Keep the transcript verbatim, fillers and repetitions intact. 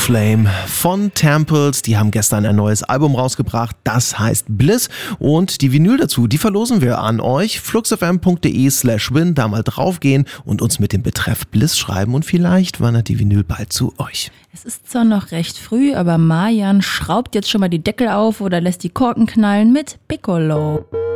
Flame von Temples. Die haben gestern ein neues Album rausgebracht, das heißt Bliss. Und die Vinyl dazu, die verlosen wir an euch. fluxfm.de slash win, da mal draufgehen und uns mit dem Betreff Bliss schreiben und vielleicht wandert die Vinyl bald zu euch. Es ist zwar noch recht früh, aber Marjan schraubt jetzt schon mal die Deckel auf oder lässt die Korken knallen mit Piccolo.